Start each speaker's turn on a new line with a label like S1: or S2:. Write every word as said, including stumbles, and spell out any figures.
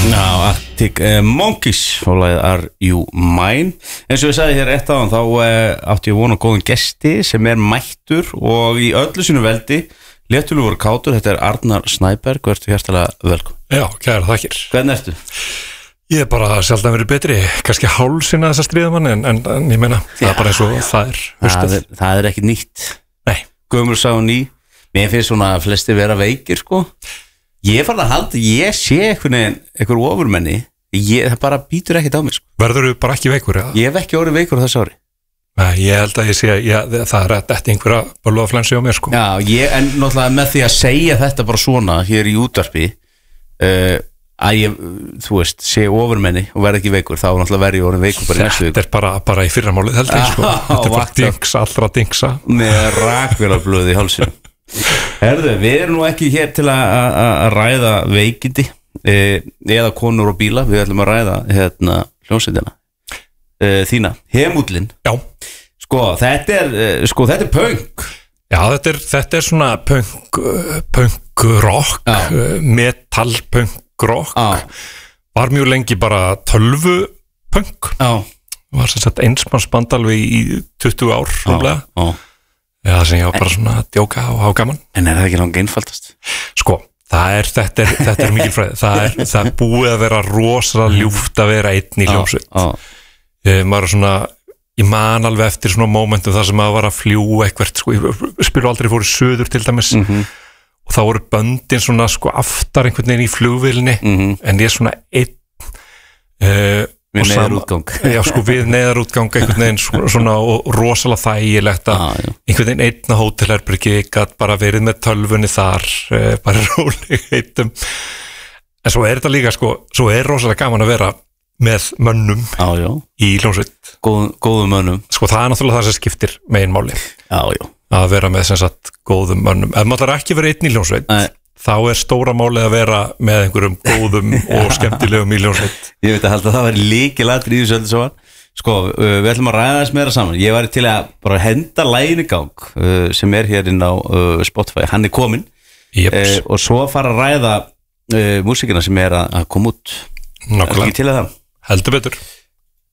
S1: Já, Arctic uh, Monkeys og lagið Are You Mine. Eins og ég sagði hér eitt áðan þá uh, átti ég vona góðan gesti sem er mættur og í öllu sínu veldi léttulegur kátur. Þetta er Arnar Snæberg, verður hjertalega velkomin.
S2: Já, kæra þakkir.
S1: Hvernig ertu?
S2: Ég er bara sjaldan verið betri, kannski hálsina þess að stríða mann en, en, en ég meina, það er bara eins og það er
S1: það er, það er ekki nýtt.
S2: Nei.
S1: Gömul sá ný. Mér finnst svona að flesti vera veikir sko. Ég er farin að halda, ég sé einhvern veginn einhver ofurmenni, ég, það bara býtur ekkert á mig sko.
S2: Verður þú bara ekki veikur? Ja?
S1: Ég hef ekki orðið veikur þessu ári.
S2: Nei, ég held að ég sé, ég, það er þetta einhverja bölvaflensi á mér sko.
S1: Já, ég, en náttúrulega með því að segja þetta bara svona hér í útvarpi uh, að ég, þú veist, sé ofurmenni og verð ekki veikur, þá náttúrulega verð ég orðið veikur bara í næstu viku.
S2: Þetta er bara, bara í fyrramálið held ég sko. Þetta er bara dings, allra dingsa.
S1: Með rakvélarblöð í hálsinu. Herðu, við erum nú ekki hér til að ræða veikindi e, eða konur og bíla, við ætlum að ræða hérna hljómsveitina e, þína, Hemullin.
S2: Já. Sko,
S1: þetta er e, sko, þetta er punk.
S2: Já, þetta er, þetta er svona punk punk rock, metal punk rock. Já. Var mjög lengi bara tölvu punk. Já. Var sem sagt einsmannsband alveg í tuttugu ár rúmlega. Já. Já, það sem ég var bara svona að djóka og hafa gaman.
S1: En er það ekki langt einfaldast?
S2: Sko, það er, þetta er, þetta er mikil fræði. Það er, það er búið að vera rosalega ljúft að vera einn í hljómsveit. Eh, maður er svona, ég man alveg eftir svona momentum þar sem maður var að fljúa eitthvað, sko, ég spyrir aldrei fóru söður til dæmis, mm-hmm. og þá voru böndin svona, sko, aftar einhvern veginn í flugvélinni, mm-hmm. en ég er svona einn, uh,
S1: við neðarútgang
S2: já sko við neðarútgang einhvern veginn svona, svona og rosalega þægilegt að ah, einhvern veginn einna hótelherbergi gat bara verið með tölvunni þar uh, bara róleg heitum en svo er þetta líka sko svo er rosalega gaman að vera með mönnum
S1: ah,
S2: í hljómsveit
S1: Góð, góðum mönnum
S2: sko það er náttúrulega það sem skiptir meginmáli
S1: ah,
S2: að vera með sem sagt góðum mönnum ef maður þarf ekki að vera einn í hljómsveit Nei. Þá er stóra málið að vera með einhverjum góðum og skemmtilegum í hljómsveit.
S1: Ég veit að halda að það væri lykilatriði í þessu öllu saman. Sko, uh, við ætlum að ræða þess meira saman. Ég var til að bara henda laginu í gang uh, sem er hér inn á uh, Spotify. Hann er kominn uh, og svo fara að ræða uh, músíkina sem er að, að koma út.
S2: Nákvæmlega.
S1: Ekki til að það.
S2: Heldur betur.